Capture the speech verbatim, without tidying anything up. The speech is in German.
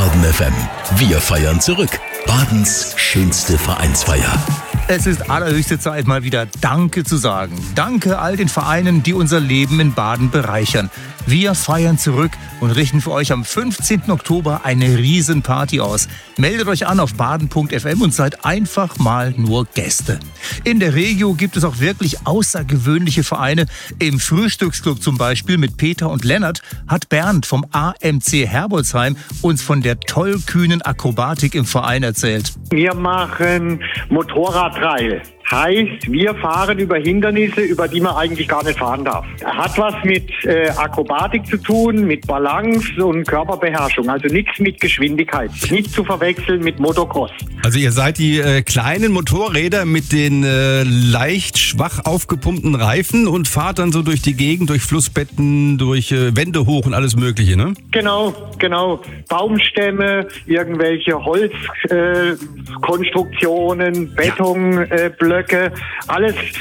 Baden F M. Wir feiern zurück. Badens schönste Vereinsfeier. Es ist allerhöchste Zeit, mal wieder Danke zu sagen. Danke all den Vereinen, die unser Leben in Baden bereichern. Wir feiern zurück und richten für euch am fünfzehnten Oktober eine Riesenparty aus. Meldet euch an auf baden punkt f m und seid einfach mal nur Gäste. In der Regio gibt es auch wirklich außergewöhnliche Vereine. Im Frühstücksclub zum Beispiel mit Peter und Lennart hat Bernd vom A M C Herbolzheim uns von der tollkühnen Akrobatik im Verein erzählt. Wir machen Motorradtrail. Heißt, wir fahren über Hindernisse, über die man eigentlich gar nicht fahren darf. Hat was mit äh, Akrobatik zu tun, mit Balance und Körperbeherrschung. Also nichts mit Geschwindigkeit. Nicht zu verwechseln mit Motocross. Also ihr seid die äh, kleinen Motorräder mit den äh, leicht schwach aufgepumpten Reifen und fahrt dann so durch die Gegend, durch Flussbetten, durch äh, Wände hoch und alles Mögliche, ne? Genau, genau. Baumstämme, irgendwelche Holzkonstruktionen, äh, Konstruktionen, Betonblöcke, äh, alles